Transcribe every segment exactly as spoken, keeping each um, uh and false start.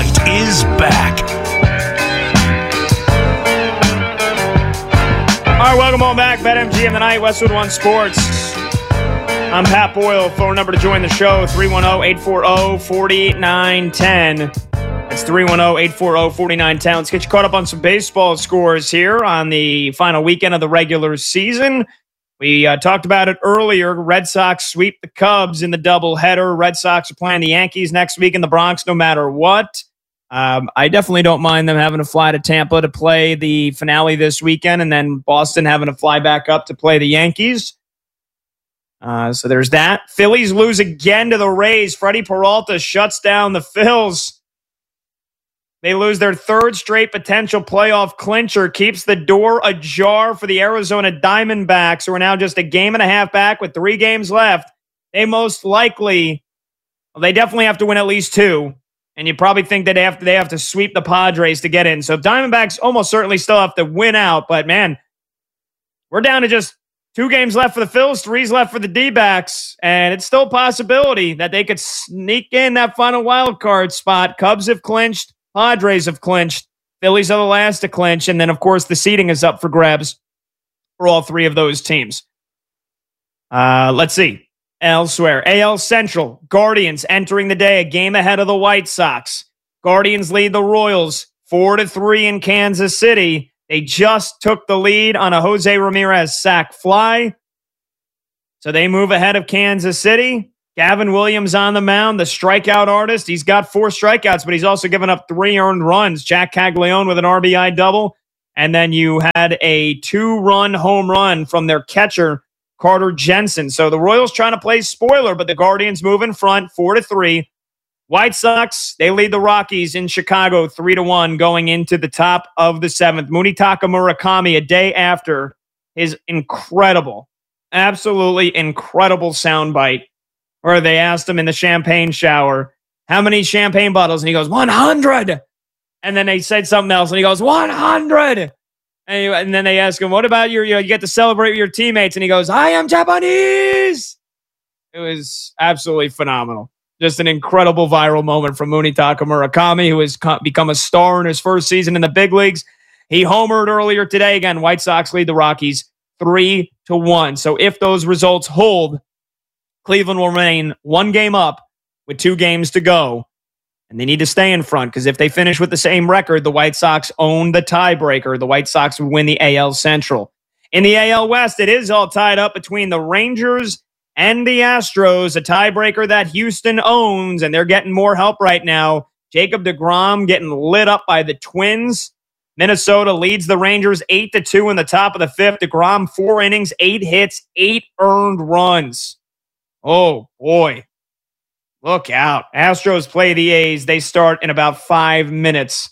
Night is back. All right, welcome on back. BetMGM Tonight, Westwood One Sports. I'm Pat Boyle. Phone number to join the show, three one zero, eight four zero, four nine one zero. It's three one zero, eight four zero, four nine one zero. Let's get you caught up on some baseball scores here on the final weekend of the regular season. We uh, talked about it earlier. Red Sox sweep the Cubs in the doubleheader. Red Sox are playing the Yankees next week in the Bronx no matter what. Um, I definitely don't mind them having to fly to Tampa to play the finale this weekend, and then Boston having to fly back up to play the Yankees. Uh, so there's that. Phillies lose again to the Rays. Freddie Peralta shuts down the Phils. They lose their third straight potential playoff clincher, keeps the door ajar for the Arizona Diamondbacks, who are now just a game and a half back with three games left. They most likely, well, they definitely have to win at least two, and you probably think that they have to, they have to sweep the Padres to get in. So Diamondbacks almost certainly still have to win out, but man, we're down to just two games left for the Phils, three's left for the D-backs, and it's still a possibility that they could sneak in that final wild card spot. Cubs have clinched. Padres have clinched. Phillies are the last to clinch. And then, of course, the seeding is up for grabs for all three of those teams. Uh, let's see. Elsewhere, A L Central, Guardians entering the day a game ahead of the White Sox. Guardians lead the Royals four to three in Kansas City. They just took the lead on a Jose Ramirez sac fly. So they move ahead of Kansas City. Gavin Williams on the mound, the strikeout artist. He's got four strikeouts, but he's also given up three earned runs. Jack Caglione with an R B I double. And then you had a two-run home run from their catcher, Carter Jensen. So the Royals trying to play spoiler, but the Guardians move in front, four to three. White Sox, they lead the Rockies in Chicago, three to one, going into the top of the seventh. Munetaka Murakami, a day after his incredible, absolutely incredible soundbite, where they asked him in the champagne shower, how many champagne bottles? And he goes, one hundred. And then they said something else, and he goes, one hundred. And, he, and then they ask him, what about your, you know, you get to celebrate with your teammates? And he goes, I am Japanese. It was absolutely phenomenal. Just an incredible viral moment from Munetaka Murakami, who has become a star in his first season in the big leagues. He homered earlier today. Again, White Sox lead the Rockies three to one. So if those results hold, Cleveland will remain one game up with two games to go, and they need to stay in front because if they finish with the same record, the White Sox own the tiebreaker. The White Sox would win the A L Central. In the A L West, it is all tied up between the Rangers and the Astros, a tiebreaker that Houston owns, and they're getting more help right now. Jacob deGrom getting lit up by the Twins. Minnesota leads the Rangers eight to two in the top of the fifth. DeGrom, four innings, eight hits, eight earned runs. Oh, boy. Look out. Astros play the A's. They start in about five minutes.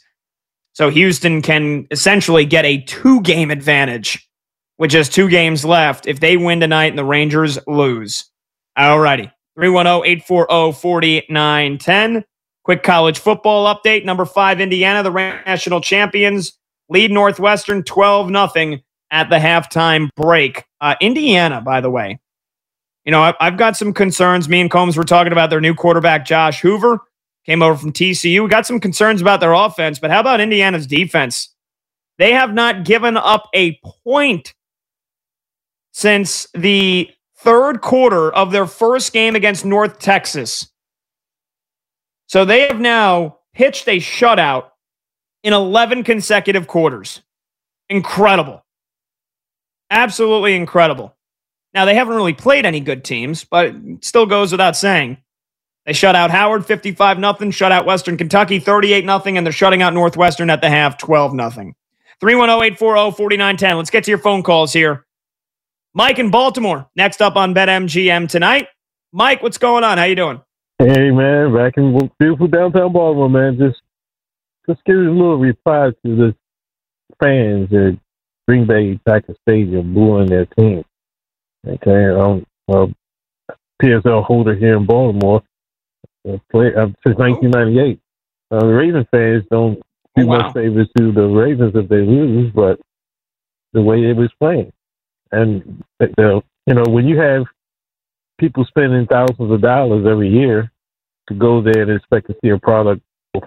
So Houston can essentially get a two-game advantage with just two games left if they win tonight and the Rangers lose. All righty. three one zero, eight four zero, four nine one zero. Quick college football update. Number five, Indiana, the national champions, lead Northwestern twelve nothing at the halftime break. Uh, Indiana, by the way. You know, I've got some concerns. Me and Combs were talking about their new quarterback, Josh Hoover. Came over from T C U. We got some concerns about their offense, but how about Indiana's defense? They have not given up a point since the third quarter of their first game against North Texas. So they have now pitched a shutout in eleven consecutive quarters. Incredible. Absolutely incredible. Now, they haven't really played any good teams, but it still goes without saying. They shut out Howard fifty-five nothing, shut out Western Kentucky thirty-eight nothing, and they're shutting out Northwestern at the half twelve nothing. three one zero, eight four zero, four nine one zero. Let's get to your phone calls here. Mike in Baltimore, next up on BetMGM tonight. Mike, what's going on? How you doing? Hey, man, back in beautiful downtown Baltimore, man. Just just give a little reply to the fans at Green Bay Packers Stadium booing their team. Okay, um, well, P S L holder here in Baltimore, uh, play, uh, since nineteen ninety-eight. Uh, the Ravens fans don't do oh, wow. much favors to the Ravens if they lose, but the way it was playing. And, uh, you know, when you have people spending thousands of dollars every year to go there and expect to see a product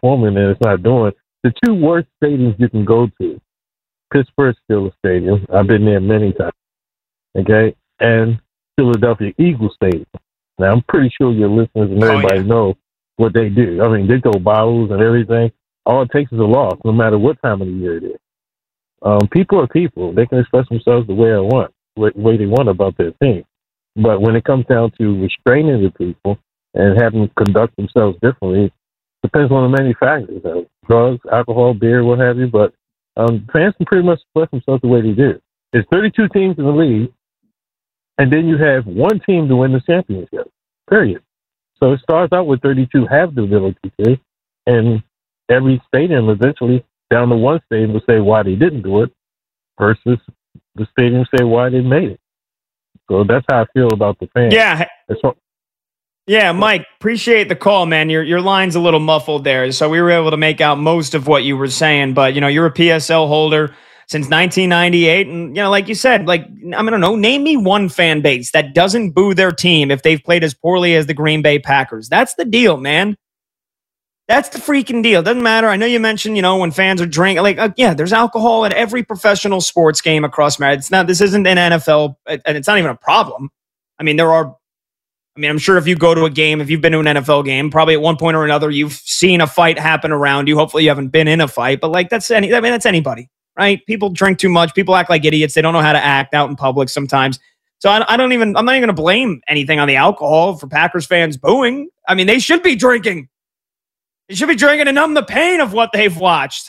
performing and it's not doing. The two worst stadiums you can go to, Pittsburgh Steelers Stadium. I've been there many times. Okay, and Philadelphia Eagles Stadium. Now, I'm pretty sure your listeners and everybody oh, yeah. know what they do. I mean, they throw bottles and everything. All it takes is a loss, no matter what time of the year it is. Um, people are people. They can express themselves the way they want, the way they want about their team. But when it comes down to restraining the people and having them conduct themselves differently, it depends on the many factors, uh, drugs, alcohol, beer, what have you. But um, fans can pretty much express themselves the way they do. There's thirty-two teams in the league. And then you have one team to win the championship, period. So it starts out with thirty-two have the ability to, and every stadium eventually, down to one stadium, will say why they didn't do it versus the stadium say why they made it. So that's how I feel about the fans. Yeah. What, yeah, Mike, appreciate the call, man. Your your line's a little muffled there, so we were able to make out most of what you were saying. But, you know, you're a P S L holder since nineteen ninety-eight. And, you know, like you said, like, I don't know, name me one fan base that doesn't boo their team if they've played as poorly as the Green Bay Packers. That's the deal, man. That's the freaking deal. Doesn't matter. I know you mentioned, you know, when fans are drinking, like, uh, yeah, there's alcohol at every professional sports game across America. It's not, this isn't an N F L, and it's not even a problem. I mean, there are, I mean, I'm sure if you go to a game, if you've been to an N F L game, probably at one point or another, you've seen a fight happen around you. Hopefully you haven't been in a fight, but like, that's any, I mean, that's anybody. Right? People drink too much. People act like idiots. They don't know how to act out in public sometimes. So I, I don't even, I'm not even going to blame anything on the alcohol for Packers fans booing. I mean, they should be drinking. They should be drinking to numb the pain of what they've watched.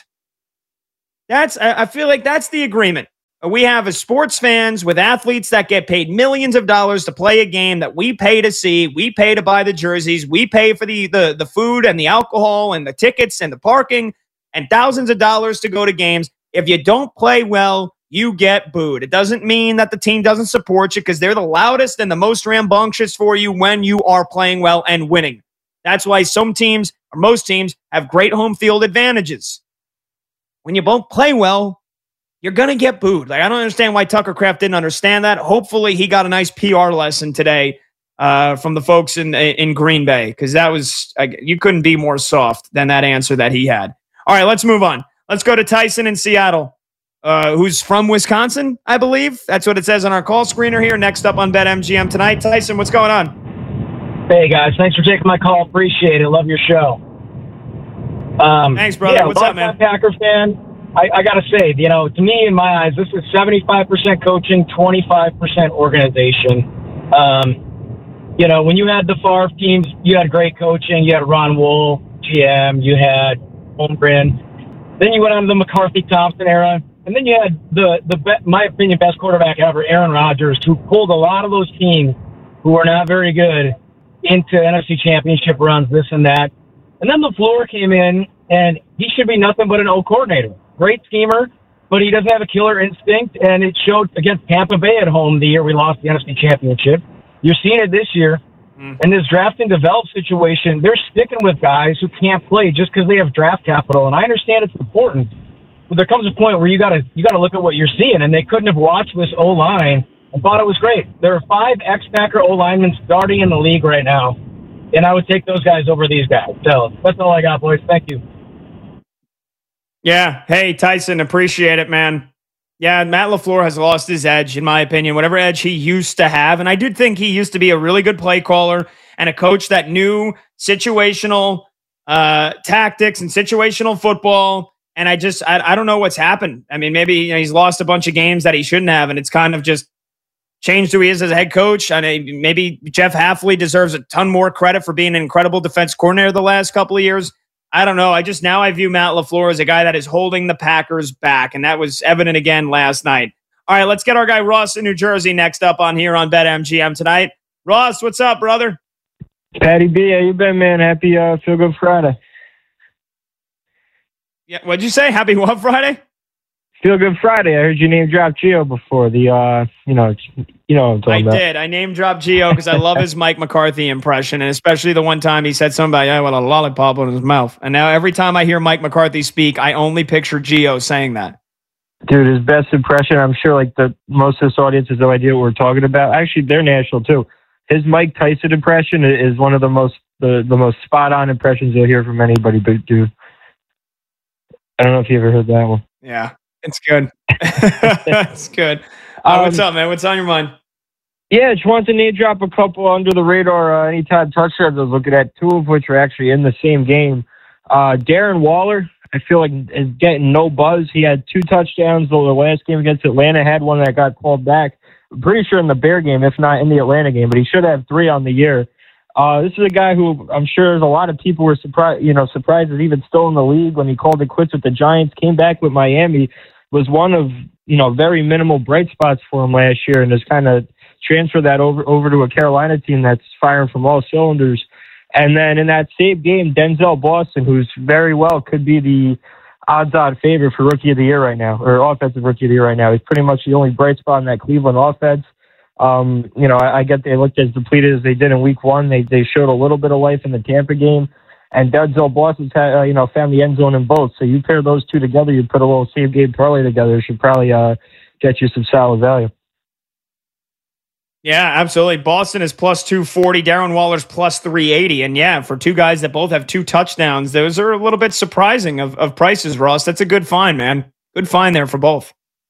That's, I feel like that's the agreement. We have as sports fans with athletes that get paid millions of dollars to play a game that we pay to see. We pay to buy the jerseys. We pay for the, the, the food and the alcohol and the tickets and the parking and thousands of dollars to go to games. If you don't play well, you get booed. It doesn't mean that the team doesn't support you because they're the loudest and the most rambunctious for you when you are playing well and winning. That's why some teams, or most teams, have great home field advantages. When you don't play well, you're going to get booed. Like, I don't understand why Tucker Kraft didn't understand that. Hopefully he got a nice P R lesson today uh, from the folks in, in Green Bay because that was, like, you couldn't be more soft than that answer that he had. All right, let's move on. Let's go to Tyson in Seattle, uh, who's from Wisconsin, I believe. That's what it says on our call screener here. Next up on BetMGM tonight. Tyson, what's going on? Hey, guys. Thanks for taking my call. Appreciate it. Love your show. Um, Thanks, brother. Yeah, what's up, man? Packer fan. I, I got to say, you know, to me, in my eyes, this is seventy-five percent coaching, twenty-five percent organization. Um, you know, when you had the Favre teams, you had great coaching. You had Ron Wool, G M. You had Holmgren. Then you went on to the McCarthy-Thompson era. And then you had the, the be- my opinion, best quarterback ever, Aaron Rodgers, who pulled a lot of those teams who were not very good into N F C championship runs, this and that. And then LaFleur came in, and he should be nothing but an O coordinator. Great schemer, but he doesn't have a killer instinct, and it showed against Tampa Bay at home the year we lost the N F C championship. You're seeing it this year. Mm. And this draft and develop situation, they're sticking with guys who can't play just because they have draft capital. And I understand it's important, but there comes a point where you gotta you gotta look at what you're seeing. And they couldn't have watched this O line and thought it was great. There are five ex-Packer O linemen starting in the league right now, and I would take those guys over these guys. So that's all I got, boys. Thank you. Yeah. Hey, Tyson, appreciate it, man. Yeah, Matt LaFleur has lost his edge, in my opinion, whatever edge he used to have. And I did think he used to be a really good play caller and a coach that knew situational uh, tactics and situational football. And I just, I, I don't know what's happened. I mean, maybe you know, he's lost a bunch of games that he shouldn't have, and it's kind of just changed who he is as a head coach. I mean, maybe Jeff Hafley deserves a ton more credit for being an incredible defense coordinator the last couple of years. I don't know. I just now I view Matt LaFleur as a guy that is holding the Packers back, and that was evident again last night. All right, let's get our guy Ross in New Jersey next up on here on BetMGM tonight. Ross, what's up, brother? Patty B, how you been, man? Happy uh, Feel Good Friday. Yeah, what'd you say? Happy what Friday? Feel Good Friday. I heard you name drop Gio before the, uh, you know, you know what I'm talking I about. did. I name dropped Gio because I love his Mike McCarthy impression, and especially the one time he said something about, yeah, well, a lollipop in his mouth. And now every time I hear Mike McCarthy speak, I only picture Gio saying that. Dude, his best impression, I'm sure like the most of this audience has no idea what we're talking about. Actually, they're national too. His Mike Tyson impression is one of the most the, the most spot on impressions you'll hear from anybody. But dude, I don't know if you ever heard that one. Yeah, it's good. It's good. Uh, Um, what's up, man? What's on your mind? Yeah, just wanted to name drop a couple under the radar uh, anytime touchdowns. I was looking at two of which are actually in the same game. Uh, Darren Waller, I feel like is getting no buzz. He had two touchdowns. The last game against Atlanta had one that got called back. I'm pretty sure in the Bear game, if not in the Atlanta game, but he should have three on the year. Uh, this is a guy who I'm sure there's a lot of people were surprised, you know, surprised is even still in the league when he called it quits with the Giants, came back with Miami, was one of, you know, very minimal bright spots for him last year, and has kind of transferred that over, over to a Carolina team that's firing from all cylinders. And then in that same game, Denzel Boston, who's very well could be the odds-on favorite for Rookie of the Year right now, or Offensive Rookie of the Year right now. He's pretty much the only bright spot in that Cleveland offense. Um, you know, I, I get they looked as depleted as they did in week one. They they showed a little bit of life in the Tampa game. And Denzel Boston's had, uh, you know, found the end zone in both. So you pair those two together, you put a little same game parlay together, it should probably uh, get you some solid value. Yeah, absolutely. Boston is plus two forty. Darren Waller's plus three eighty. And yeah, for two guys that both have two touchdowns, those are a little bit surprising of, of prices, Ross. That's a good find, man. Good find there for both.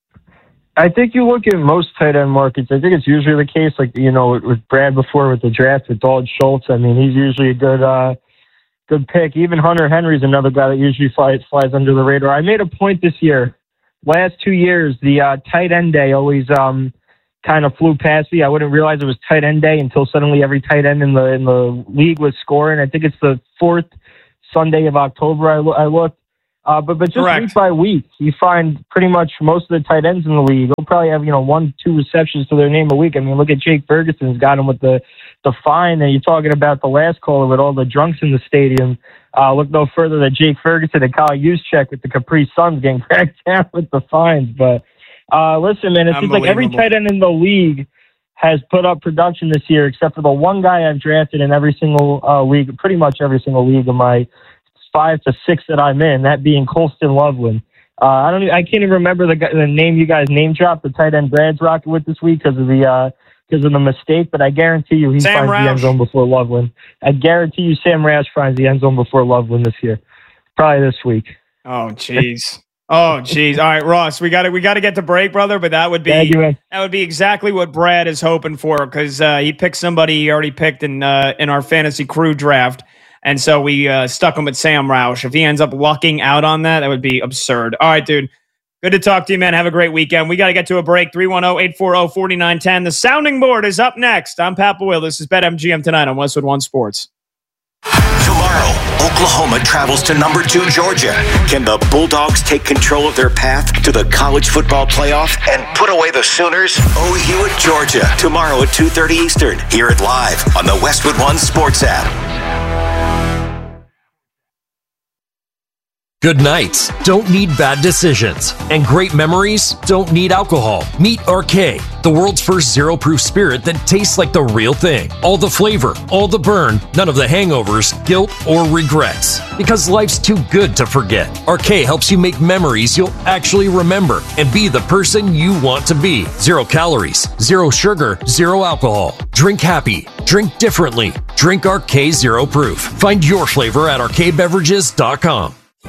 I think you look at most tight end markets, I think it's usually the case, like, you know, with Brad before with the draft with Dalton Schultz. I mean, he's usually a good uh, good pick. Even Hunter Henry's another guy that usually flies, flies under the radar. I made a point this year. Last two years, the uh, tight end day always um, kind of flew past me. I wouldn't realize it was tight end day until suddenly every tight end in the in the league was scoring. I think it's the fourth Sunday of October I, lo- I looked. Uh, but but just Correct. week by week, you find pretty much most of the tight ends in the league will probably have, you know, one, two receptions to their name a week. I mean, look at Jake Ferguson's got him with the, the fine. And you're talking about the last caller with all the drunks in the stadium. Uh, look no further than Jake Ferguson and Kyle Juszczyk with the Capri Suns getting cracked down with the fines. But uh, listen, man, it seems like every tight end in the league has put up production this year, except for the one guy I've drafted in every single uh, league, pretty much every single league of my five to six that I'm in, that being Colston Loveland. Uh, I don't. Even, I can't even remember the the name you guys name dropped. The tight end Brad's rocking with this week because of the uh, because of the mistake. But I guarantee you, he Sam finds Roush. the end zone before Loveland. I guarantee you, Sam Roush finds the end zone before Loveland this year. Probably this week. Oh, jeez. Oh, jeez. All right, Ross, we got to we got to get to break, brother. But that would be Thank you, man. that would be exactly what Brad is hoping for because uh, he picked somebody he already picked in uh, in our fantasy crew draft. And so we uh, stuck him with Sam Roush. If he ends up lucking out on that, that would be absurd. All right, dude. Good to talk to you, man. Have a great weekend. We got to get to a break. three one zero, eight four zero, four nine one zero. The sounding board is up next. I'm Pat Boyle. This is BetMGM tonight on Westwood One Sports. Tomorrow, Oklahoma travels to number two Georgia. Can the Bulldogs take control of their path to the college football playoff and put away the Sooners? O U at Georgia tomorrow at two thirty Eastern. Hear it live on the Westwood One Sports app. Good nights don't need bad decisions, and great memories don't need alcohol. Meet R K, the world's first zero-proof spirit that tastes like the real thing. All the flavor, all the burn, none of the hangovers, guilt, or regrets. Because life's too good to forget. R K helps you make memories you'll actually remember and be the person you want to be. Zero calories, zero sugar, zero alcohol. Drink happy. Drink differently. Drink R K Zero Proof. Find your flavor at R K beverages dot com.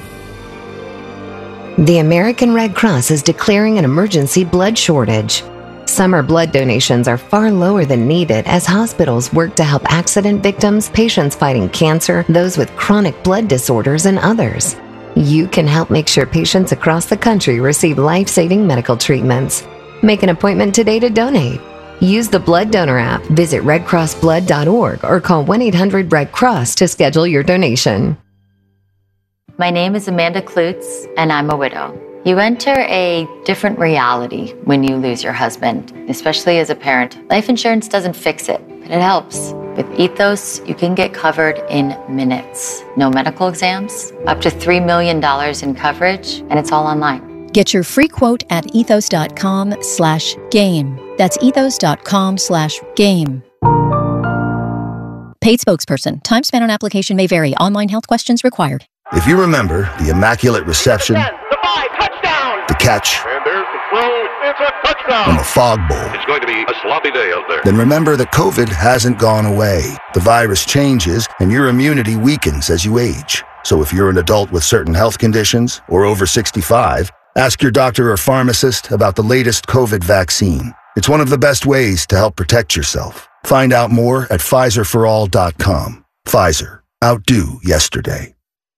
The American Red Cross is declaring an emergency blood shortage. Summer blood donations are far lower than needed as hospitals work to help accident victims, patients fighting cancer, those with chronic blood disorders, and others. You can help make sure patients across the country receive life-saving medical treatments. Make an appointment today to donate. Use the Blood Donor app, visit red cross blood dot org, or call one eight hundred red cross to schedule your donation. My name is Amanda Klutz, and I'm a widow. You enter a different reality when you lose your husband, especially as a parent. Life insurance doesn't fix it, but it helps. With Ethos, you can get covered in minutes. No medical exams, up to three million dollars in coverage, and it's all online. Get your free quote at ethos.com slash game. That's ethos.com slash game. Paid spokesperson. Time spent on application may vary. Online health questions required. If you remember the immaculate reception, the five, touchdown, the catch, and there's the throw, it's a touchdown, and the fog bowl, it's going to be a sloppy day out there. Then remember that COVID hasn't gone away. The virus changes, and your immunity weakens as you age. So if you're an adult with certain health conditions or over sixty-five, ask your doctor or pharmacist about the latest COVID vaccine. It's one of the best ways to help protect yourself. Find out more at Pfizer for all dot com. Pfizer. Outdo yesterday.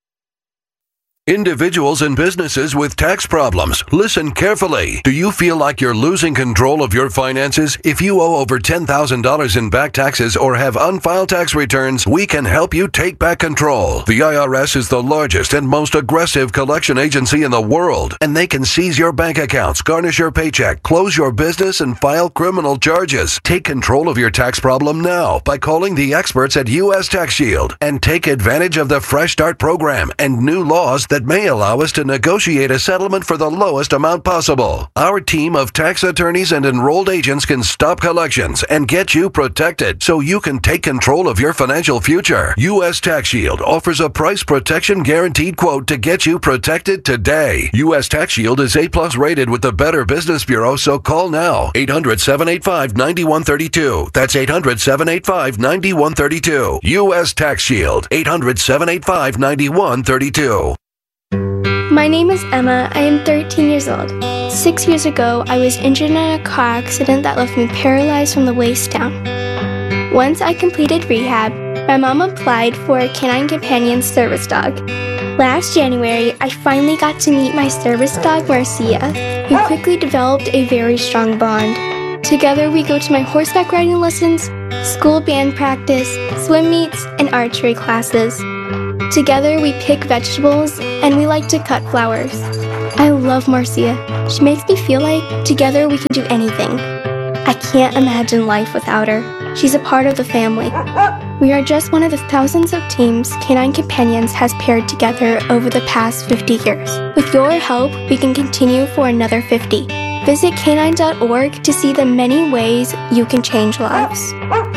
Individuals and businesses with tax problems, listen carefully. Do you feel like you're losing control of your finances? If you owe over ten thousand dollars in back taxes or have unfiled tax returns, we can help you take back control. The I R S is the largest and most aggressive collection agency in the world, and they can seize your bank accounts, garnish your paycheck, close your business, and file criminal charges. Take control of your tax problem now by calling the experts at U S Tax Shield and take advantage of the Fresh Start program and new laws that may allow us to negotiate a settlement for the lowest amount possible. Our team of tax attorneys and enrolled agents can stop collections and get you protected so you can take control of your financial future. U S Tax Shield offers a price protection guaranteed quote to get you protected today. U S Tax Shield is A plus rated with the Better Business Bureau, so call now. eight hundred, seven eight five, nine one three two. That's eight hundred, seven eight five, nine one three two. U S Tax Shield. eight hundred, seven eight five, nine one three two. My name is Emma. I am thirteen years old. Six years ago, I was injured in a car accident that left me paralyzed from the waist down. Once I completed rehab, my mom applied for a Canine Companion service dog. Last January, I finally got to meet my service dog, Marcia, who quickly developed a very strong bond. Together, we go to my horseback riding lessons, school band practice, swim meets, and archery classes. Together, we pick vegetables, and we like to cut flowers. I love Marcia. She makes me feel like together we can do anything. I can't imagine life without her. She's a part of the family. We are just one of the thousands of teams Canine Companions has paired together over the past fifty years. With your help, we can continue for another fifty. Visit canine dot org to see the many ways you can change lives.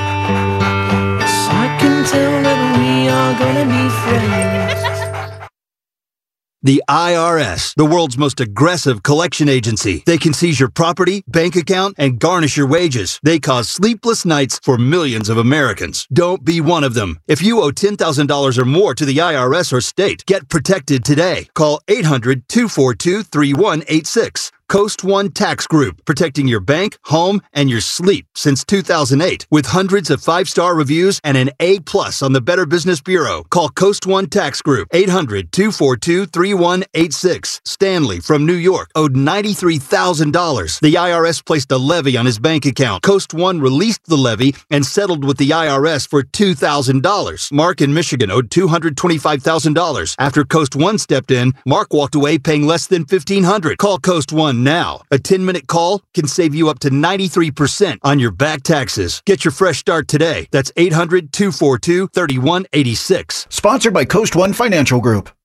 I can tell that we are gonna be friends. The I R S, the world's most aggressive collection agency. They can seize your property, bank account, and garnish your wages. They cause sleepless nights for millions of Americans. Don't be one of them. If you owe ten thousand dollars or more to the I R S or state, get protected today. Call eight hundred, two four two, three one eight six. Coast One Tax Group, protecting your bank, home, and your sleep since two thousand eight. With hundreds of five-star reviews and an A plus on the Better Business Bureau. Call Coast One Tax Group, eight hundred, two four two, three one eight six. Stanley from New York owed ninety-three thousand dollars. The I R S placed a levy on his bank account. Coast One released the levy and settled with the I R S for two thousand dollars. Mark in Michigan owed two hundred twenty-five thousand dollars. After Coast One stepped in, Mark walked away paying less than fifteen hundred dollars. Call Coast One now. A ten-minute call can save you up to ninety-three percent on your back taxes. Get your fresh start today. That's eight hundred, two four two, three one eight six. Sponsored by Coast One Financial Group.